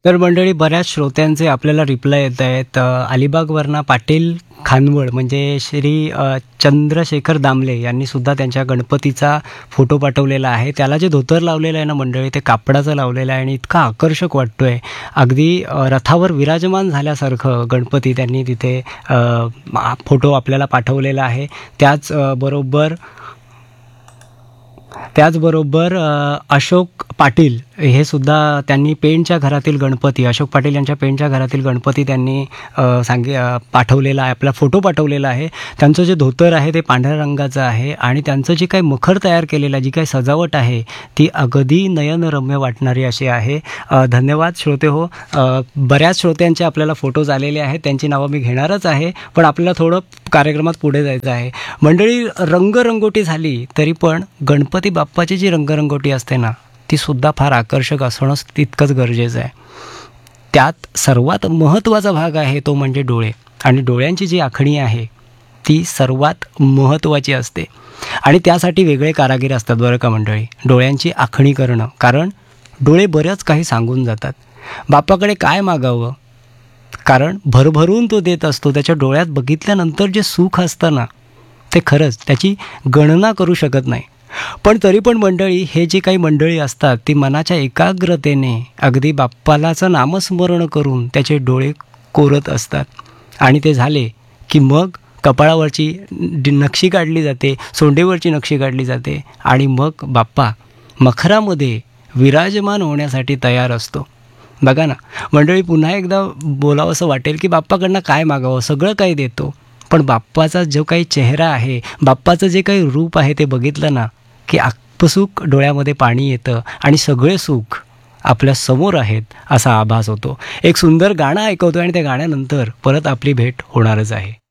तर मंडळी, बऱ्याच श्रोत्यांचे आपल्याला रिप्लाय येत आहेत. अलिबागवरनं पाटील खानवळ म्हणजे श्री चंद्रशेखर दामले यांनी सुद्धा त्यांच्या गणपतीचा फोटो पाठवलेला आहे. त्याला जे धोतर लावलेलं आहे ना मंडळी, ते कापडाचं लावलेलं आहे आणि इतका आकर्षक वाटतोय. अगदी रथावर विराजमान झाल्यासारखं गणपती त्यांनी तिथे फोटो आपल्याला पाठवलेला आहे. त्याचबरोबर अशोक पाटील हे सुद्धा त्यांनी पेणच्या घरातील गणपती, अशोक पाटील यांच्या पेणच्या घरातील गणपती त्यांनी पाठवलेला आहे, आपला फोटो पाठवलेला आहे. त्यांचं जे धोतर आहे ते पांढऱ्या रंगाचं आहे आणि त्यांचं जे काही मखर तयार केलेलं आहे, जी काही सजावट आहे ती अगदी नयनरम्य वाटणारी अशी आहे. धन्यवाद श्रोते हो. बऱ्याच श्रोत्यांचे आपल्याला फोटोज आलेले आहेत, त्यांची नावं मी घेणारच आहे, पण आपल्याला थोडं कार्यक्रमात पुढे जायचं आहे. मंडळी, रंगरंगोटी झाली तरी पण गणपती बाप्पाची जी रंगरंगोटी असते ना, ती सुद्धा फार आकर्षक असणं तितकंच गरजेचं आहे. त्यात सर्वात महत्त्वाचा भाग आहे तो म्हणजे डोळे, आणि डोळ्यांची जी आखणी आहे ती सर्वात महत्त्वाची असते आणि त्यासाठी वेगळे कारागीर असतात बरं का मंडळी, डोळ्यांची आखणी करणं. कारण डोळे बरंच काही सांगून जातात. बाप्पाकडे काय मागावं, कारण भरभरून तो देत असतो. त्याच्या डोळ्यात बघितल्यानंतर जे सुख असतं ना, ते खरंच त्याची गणना करू शकत नाही. पण तरी पण मंडळी, हे जी काही मंडळी असतात ती मनाच्या एकाग्रतेने अगदी बाप्पालाचं नामस्मरण करून त्याचे डोळे कोरत असतात. आणि ते झाले की मग कपाळावरची नक्षी काढली जाते, सोंडेवरची नक्षी काढली जाते आणि मग बाप्पा मखरामध्ये विराजमान होण्यासाठी तयार असतो. बघा ना मंडळी, पुन्हा एकदा बोलावंसं वाटेल की बाप्पाकडनं काय मागावं, सगळं काही देतो. पण बाप्पाचा जो काही चेहरा आहे, बाप्पाचं जे काही रूप आहे ते बघितलं ना की आपसूक डोळ्यामध्ये पाणी येतं आणि सगळे सुख आपल्या समोर आहेत असा आभास होतो. एक सुंदर गाणं ऐकवतो आणि त्या गाण्यानंतर परत आपली भेट होणारच आहे.